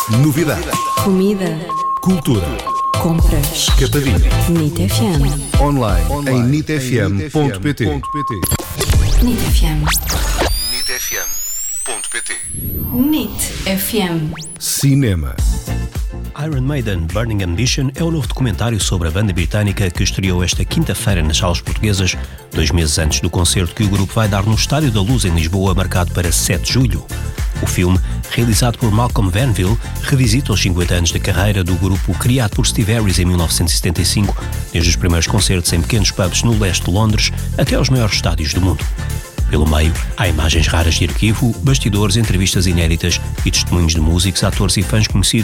Novidade. Comida. Cultura. Compras. Escapadinha. NIT FM. Online em nitfm.pt. NIT FM. nitfm.pt. NIT FM. Cinema. Iron Maiden Burning Ambition é o novo documentário sobre a banda britânica que estreou esta quinta-feira nas salas portuguesas, 2 meses antes do concerto que o grupo vai dar no Estádio da Luz em Lisboa, marcado para 7 de julho. O filme, realizado por Malcolm Vanville, revisita os 50 anos de carreira do grupo criado por Steve Harris em 1975, desde os primeiros concertos em pequenos pubs no leste de Londres até aos maiores estádios do mundo. Pelo meio, há imagens raras de arquivo, bastidores, entrevistas inéditas e testemunhos de músicos, atores e fãs conhecidos